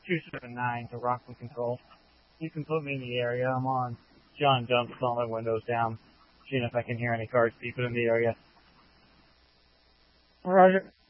279 to Rockland Control. You can put me in the area. I'm on John Dump, with all my windows down, seeing if I can hear any cars beeping in the area. Roger.